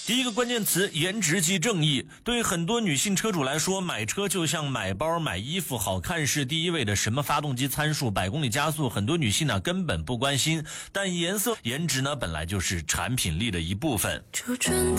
第一个关键词，颜值即正义。对很多女性车主来说，买车就像买包买衣服，好看是第一位的，什么发动机参数、百公里加速，很多女性呢根本不关心。但颜值呢本来就是产品力的一部分。 初春